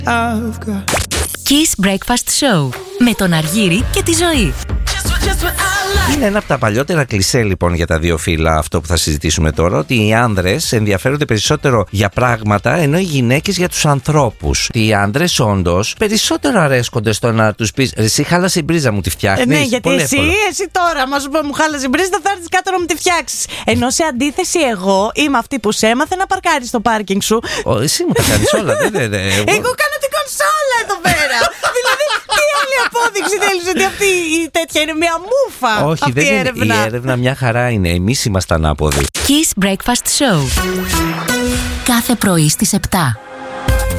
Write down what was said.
Kiss Breakfast Show με τον Αργύρη και τη Ζωή. Είναι ένα από τα παλιότερα κλισέ λοιπόν για τα δύο φύλλα αυτό που θα συζητήσουμε τώρα, ότι οι άνδρες ενδιαφέρονται περισσότερο για πράγματα ενώ οι γυναίκες για τους ανθρώπους. Οι άνδρες όντως περισσότερο αρέσκονται στο να τους πεις εσύ χάλασε η μπρίζα μου, τη φτιάχνεις. Ναι, γιατί πολύ εσύ τώρα μας πω μου χάλασε η μπρίζα, θα έρθεις κάτω να μου τη φτιάξεις. Ενώ σε αντίθεση εγώ είμαι αυτή που σε έμαθε να παρκάρεις στο πάρκινγκ σου. Εσύ μου τα κάνεις όλα. Εγώ κάνω την κονσόλα εδώ πέρα. Δηλαδή, τι άλλη απόδειξη θέλεις ότι αυτή η τέτοια είναι μια μούφα? Όχι, αυτή δεν η έρευνα. είναι. Η έρευνα μια χαρά είναι. Εμείς ήμασταν άποδοι. Kiss Breakfast Show κάθε πρωί στις 7.